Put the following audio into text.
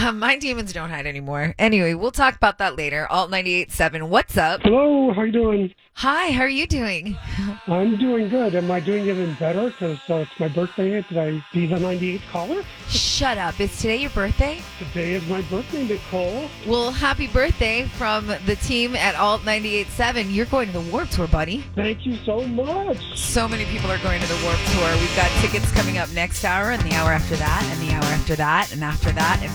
My demons don't hide anymore. Anyway, we'll talk about that later. Alt 98.7, what's up? Hello, how you doing? Hi, how are you doing? I'm doing good. Am I doing even better? Because it's my birthday. Did I be the 98 caller? Shut up. Is today your birthday? Today is my birthday, Nicole. Well, happy birthday from the team at Alt 98.7. You're going to the Warped Tour, buddy. Thank you so much. So many people are going to the Warped Tour. We've got tickets coming up next hour and the hour after that and the hour after that and after that and